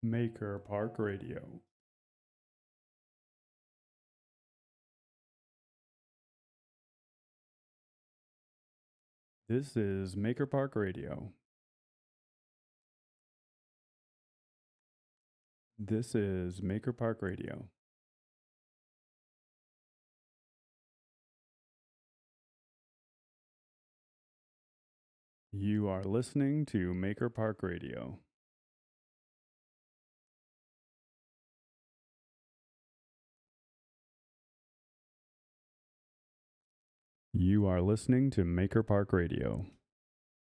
Maker Park Radio. This is Maker Park Radio. This is Maker Park Radio. You are listening to Maker Park Radio. You are listening to Maker Park Radio.